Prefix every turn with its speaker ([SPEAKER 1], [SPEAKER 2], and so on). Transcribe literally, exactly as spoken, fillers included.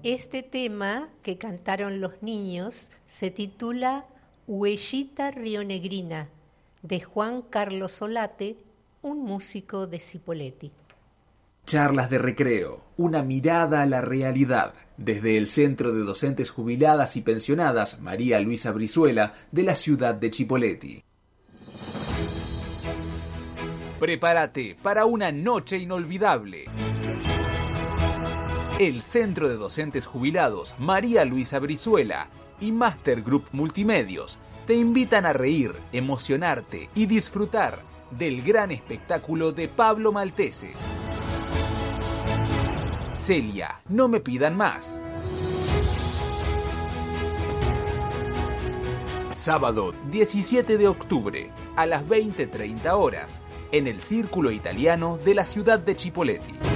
[SPEAKER 1] Este tema que cantaron los niños se titula Huellita Rionegrina, de Juan Carlos Solate, un músico de Cipolletti.
[SPEAKER 2] Charlas de recreo, una mirada a la realidad, desde el Centro de Docentes Jubiladas y Pensionadas María Luisa Brizuela de la ciudad de Cipolletti. Prepárate para una noche inolvidable. El Centro de Docentes Jubilados María Luisa Brizuela y Master Group Multimedios te invitan a reír, emocionarte y disfrutar del gran espectáculo de Pablo Maltese. Celia, no me pidan más. Sábado diecisiete de octubre a las veinte treinta horas en el Círculo Italiano de la ciudad de Cipolletti.